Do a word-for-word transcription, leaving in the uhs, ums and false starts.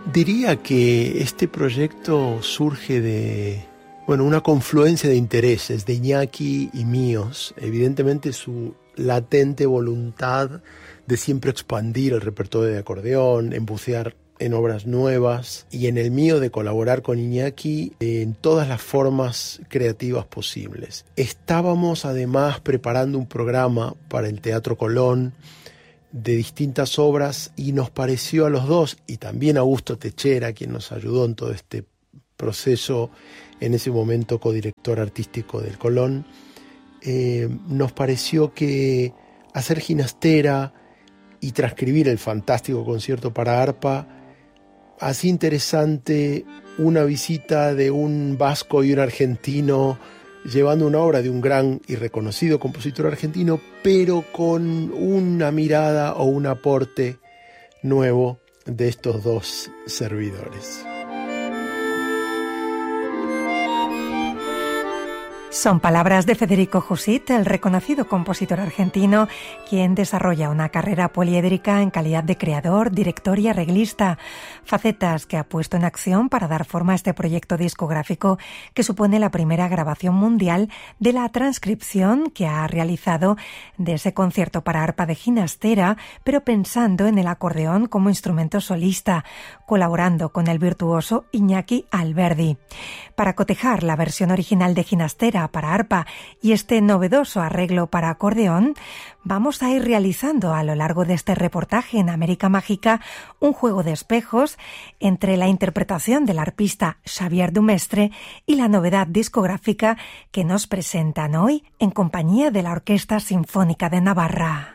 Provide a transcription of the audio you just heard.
Diría que este proyecto surge de, bueno, una confluencia de intereses de Iñaki y míos. Evidentemente su latente voluntad de siempre expandir el repertorio de acordeón, en bucear en obras nuevas, y en el mío de colaborar con Iñaki en todas las formas creativas posibles. Estábamos además preparando un programa para el Teatro Colón de distintas obras y nos pareció a los dos, y también a Augusto Techera, quien nos ayudó en todo este proceso, en ese momento codirector artístico del Colón, eh, nos pareció que hacer Ginastera y transcribir el fantástico concierto para arpa hacía interesante una visita de un vasco y un argentino llevando una obra de un gran y reconocido compositor argentino, pero con una mirada o un aporte nuevo de estos dos servidores. Son palabras de Federico Jusit, el reconocido compositor argentino, quien desarrolla una carrera poliédrica en calidad de creador, director y arreglista, facetas que ha puesto en acción para dar forma a este proyecto discográfico que supone la primera grabación mundial de la transcripción que ha realizado de ese concierto para arpa de Ginastera, pero pensando en el acordeón como instrumento solista, colaborando con el virtuoso Iñaki Alberdi. Para cotejar la versión original de Ginastera para arpa y este novedoso arreglo para acordeón, vamos a ir realizando a lo largo de este reportaje en América Mágica un juego de espejos entre la interpretación del arpista Xavier Dumestre y la novedad discográfica que nos presentan hoy en compañía de la Orquesta Sinfónica de Navarra.